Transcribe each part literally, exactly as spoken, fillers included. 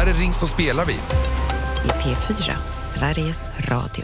Här är Ring så spelar vi. I P fyra, Sveriges Radio.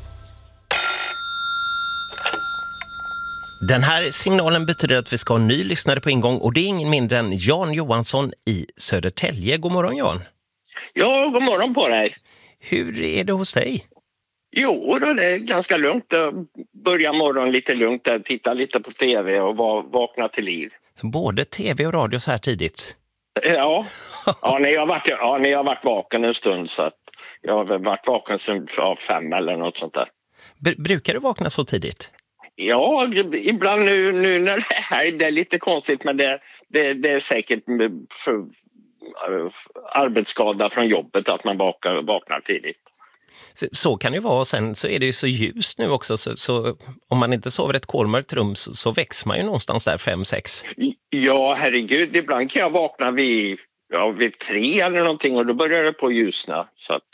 Den här signalen betyder att vi ska ha en ny lyssnare på ingång och det är ingen mindre än Jan Johansson i Södertälje. God morgon Jan. Ja, god morgon på dig. Hur är det hos dig? Jo, då, det är ganska lugnt. Börja morgon lite lugnt, titta lite på tv och vakna till liv. Så både tv och radio så här tidigt? Ja, ja, när jag har varit, ja, när jag har varit vaken en stund så att jag har varit vaken sedan ja, fem eller något sånt där. Br- brukar du vakna så tidigt? Ja, ibland nu, nu när det här det är lite konstigt men det, det, det är säkert för, för arbetsskada från jobbet att man vaknar, vaknar tidigt. Så, så kan det ju vara och sen så är det ju så ljust nu också så, så om man inte sover ett kolmörkt rum så, så växer man ju någonstans där fem sex. Ja, herregud, ibland kan jag vakna vid, ja, vid tre eller någonting och då börjar det på ljusna. Så att...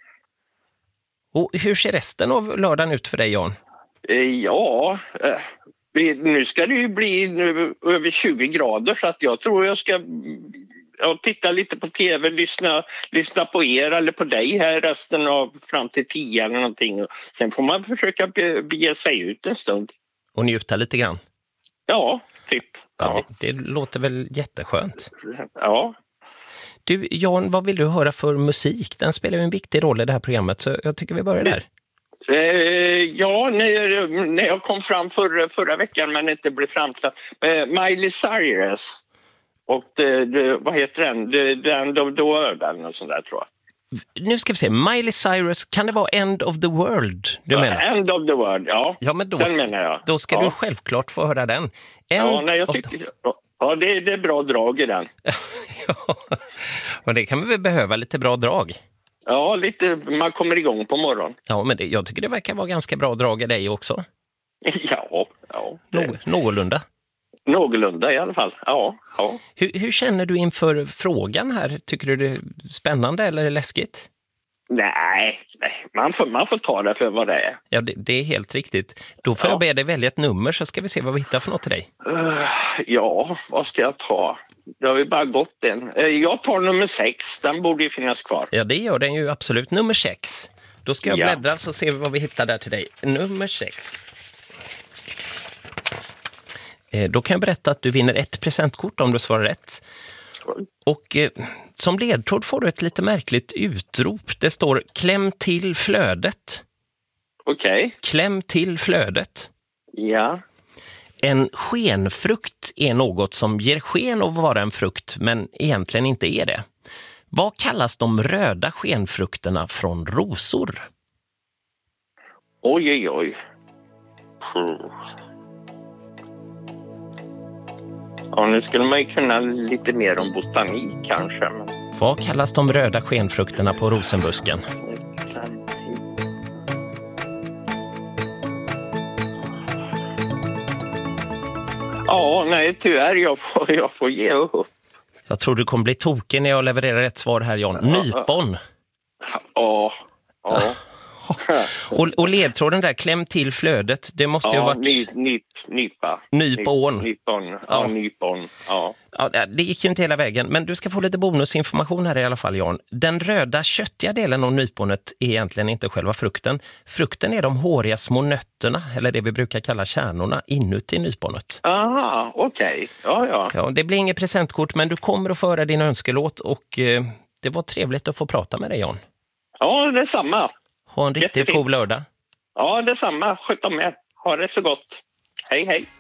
Och hur ser resten av lördagen ut för dig Jan? Ja, nu ska det ju bli nu över tjugo grader så att jag tror jag ska ja, titta lite på tv, lyssna, lyssna på er eller på dig här resten av fram till tio eller någonting. Sen får man försöka be, bege sig ut en stund. Och njuta lite grann? Ja, typ. Ja. Ja, det, det låter väl jätteskönt. Ja. Du Jan, vad vill du höra för musik? Den spelar ju en viktig roll i det här programmet så jag tycker vi börjar där. Eh, ja, när, när jag kom fram förra, förra veckan men inte blev framställd. Eh, Miley Cyrus. Och det, det, vad heter den? The, the End of the World eller något sånt där tror jag. Nu ska vi se, Miley Cyrus, kan det vara End of the World du ja, menar? End of the World, ja. Ja men då, den menar jag. Då ska ja. du självklart få höra den. End ja, nej, jag tycker, the... ja det, det är bra drag i den. Ja, och det kan vi väl behöva lite bra drag. Ja, lite, man kommer igång på morgon. Ja, men det, jag tycker det verkar vara ganska bra drag i dig också. Ja, ja. Det... Nå, någorlunda. Någorlunda i alla fall, ja. ja. Hur, hur känner du inför frågan här? Tycker du det är spännande eller läskigt? Nej, nej. Man, får, man får ta det för vad det är. Ja, det, det är helt riktigt. Då får ja. jag be dig välja ett nummer så ska vi se vad vi hittar för något till dig. Uh, ja, vad ska jag ta? Det har ju bara gått en. Uh, jag tar nummer sex, den borde ju finnas kvar. Ja, det gör den ju absolut. Nummer sex. Då ska jag ja. bläddra så ser vi vad vi hittar där till dig. Nummer sex. Eh, då kan jag berätta att du vinner ett presentkort om du svarar rätt. Och eh, som ledtråd får du ett lite märkligt utrop. Det står kläm till flödet. Okej. Okay. Kläm till flödet. Ja. En skenfrukt är något som ger sken av att vara en frukt men egentligen inte är det. Vad kallas de röda skenfrukterna från rosor? Oj, oj, oj. Mm. Ja, nu skulle man ju kunna lite mer om botanik kanske. Men... Vad kallas de röda skenfrukterna på rosenbusken? Ja, nej tyvärr, jag får, jag får ge upp. Jag tror du kommer bli tokig när jag levererar ett svar här, Jan. Nypon. Ja, ja. och, och ledtråden där, kläm till flödet, det måste ja, ju ha varit... Ny, nyp, nypa. Nypon. Nypon, ja, ja. nypon, ja. Ja, det gick ju inte hela vägen, men du ska få lite bonusinformation här i alla fall, Jan. Den röda köttiga delen av nyponet är egentligen inte själva frukten. Frukten är de håriga små nötterna, eller det vi brukar kalla kärnorna, inuti nyponet. Aha, okej. Okay. Ja, ja. Ja, det blir inget presentkort, men du kommer att föra din önskelåt och eh, det var trevligt att få prata med dig, Jan. Ja, det är samma. Ha en riktigt god lördag. Ja, det är samma. Sköt om er. Ha det så gott. Hej, hej.